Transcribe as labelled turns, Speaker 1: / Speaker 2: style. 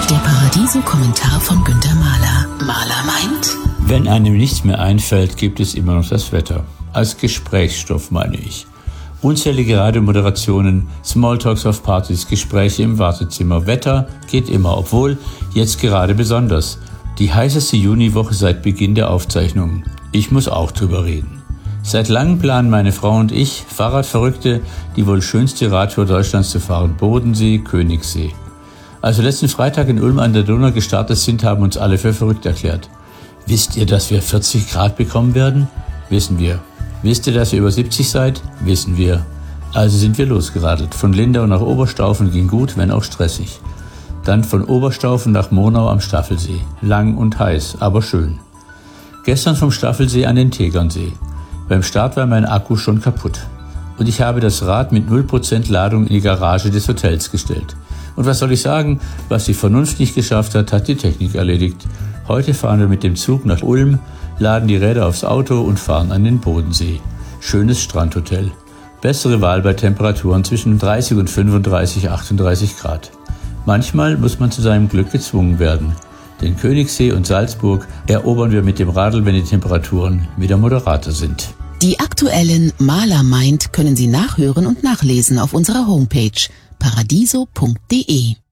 Speaker 1: Der Paradiso-Kommentar von Günter Mahler. Mahler meint:
Speaker 2: Wenn einem nichts mehr einfällt, gibt es immer noch das Wetter. Als Gesprächsstoff meine ich. Unzählige Radiomoderationen, Smalltalks auf Partys, Gespräche im Wartezimmer. Wetter geht immer, obwohl jetzt gerade besonders. Die heißeste Juniwoche seit Beginn der Aufzeichnungen. Ich muss auch drüber reden. Seit langem planen meine Frau und ich, Fahrradverrückte, die wohl schönste Radtour Deutschlands zu fahren. Bodensee, Königssee. Als wir letzten Freitag in Ulm an der Donau gestartet sind, haben uns alle für verrückt erklärt. Wisst ihr, dass wir 40 Grad bekommen werden? Wissen wir. Wisst ihr, dass ihr über 70 seid? Wissen wir. Also sind wir losgeradelt. Von Lindau nach Oberstaufen ging gut, wenn auch stressig. Dann von Oberstaufen nach Monau am Staffelsee. Lang und heiß, aber schön. Gestern vom Staffelsee an den Tegernsee. Beim Start war mein Akku schon kaputt. Und ich habe das Rad mit 0% Ladung in die Garage des Hotels gestellt. Und was soll ich sagen? Was die Vernunft nicht geschafft hat, hat die Technik erledigt. Heute fahren wir mit dem Zug nach Ulm, laden die Räder aufs Auto und fahren an den Bodensee. Schönes Strandhotel. Bessere Wahl bei Temperaturen zwischen 30 und 35, 38 Grad. Manchmal muss man zu seinem Glück gezwungen werden. Den Königssee und Salzburg erobern wir mit dem Radl, wenn die Temperaturen wieder moderater sind.
Speaker 1: Die aktuellen Mahler meint können Sie nachhören und nachlesen auf unserer Homepage paradiso.de.